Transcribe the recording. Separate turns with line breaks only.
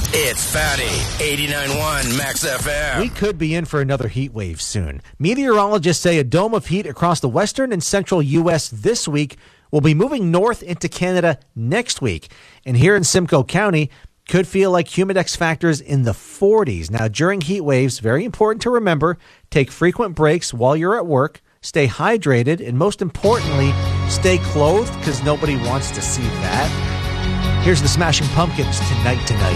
It's Fatty, 89.1 Max FM.
We could be in for another heat wave soon. Meteorologists say a dome of heat across the western and central U.S. this week will be moving north into Canada next week. And here in Simcoe County, could feel like humidex factors in the 40s. Now, during heat waves, very important to remember, take frequent breaks while you're at work, stay hydrated, and most importantly, stay clothed because nobody wants to see that. Here's the Smashing Pumpkins, Tonight Tonight.